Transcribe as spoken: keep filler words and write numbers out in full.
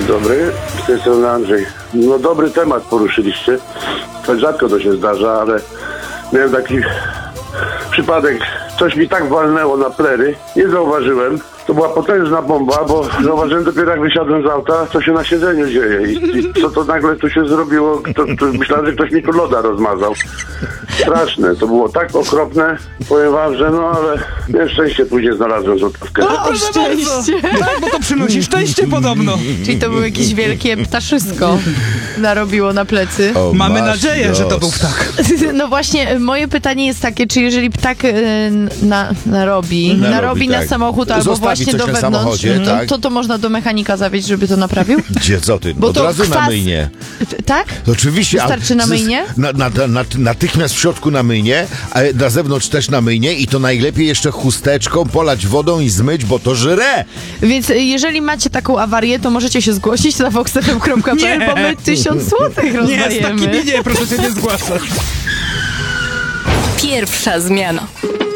dobry, z tej strony Andrzej. No dobry temat poruszyliście. Tak rzadko to się zdarza, ale miałem taki przypadek. Coś mi tak walnęło na plery, nie zauważyłem. To była potężna bomba, bo zauważyłem dopiero jak wysiadłem z auta, co się na siedzeniu dzieje. I, i co to nagle tu się zrobiło, to, to myślałem, że ktoś mi tu loda rozmazał. Straszne, to było tak okropne, powiem wam, że no ale miałem szczęście, później znalazłem złotówkę. O, o szczęście! Tak, bo to przynosi szczęście podobno. Czyli to było jakieś wielkie ptaszysko narobiło na plecy. O, Mamy masz nadzieję, los. że to był ptak. No właśnie, moje pytanie jest takie, czy jeżeli ptak y, na, narobi, narobi, Narobi, na tak. samochód albo Zostawi właśnie coś do na wewnątrz, samochodzie, to, tak? to to można do mechanika zawieźć, żeby to naprawił? Gdzie, co ty? Bo Od to razu kwas- na myjnie. Tak? Oczywiście. a Wystarczy na z- myjnie? Na, na, na, na, natychmiast w środku na myjnie, a na zewnątrz też na myjnie i to najlepiej jeszcze chusteczką polać wodą i zmyć, bo to żre. Więc y, jeżeli macie taką awarię, to możecie się zgłosić na vox f m kropka p l, Nie. bo my tysiąc złotych Nie, z rozdajemy. takimi nie, proszę się nie zgłaszać. Pierwsza zmiana.